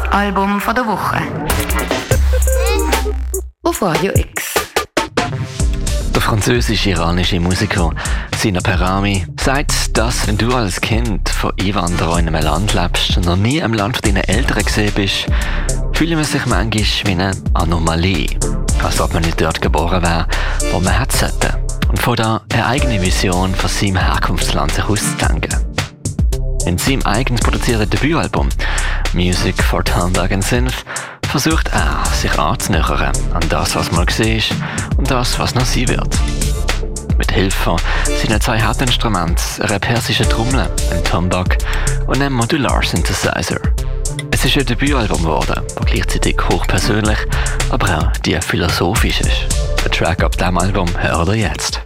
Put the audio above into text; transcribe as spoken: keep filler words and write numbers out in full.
Album von der Woche. Auf Radio X. Der französisch-iranische Musiker Sina Perami sagt, dass wenn du als Kind von Einwanderern in einem Land lebst und noch nie im Land von deinen Eltern gesehen bist, fühlt man sich manchmal wie eine Anomalie. Als ob man nicht dort geboren wäre, wo man hätte sollte. Und von da eine eigene Vision von seinem Herkunftsland sich auszudenken. In seinem eigens produzierten Debütalbum «Music for Tombak and Synth» versucht er, sich anzunähern an das, was mal war und das, was noch sein wird. Mit Hilfe seiner zwei Hauptinstrumente, einer persischen Trommel, einem Tombak und einem Modular Synthesizer. Es ist ein Debütalbum geworden, das gleichzeitig hochpersönlich, aber auch die philosophisch ist. Der Track ab diesem Album hört ihr jetzt.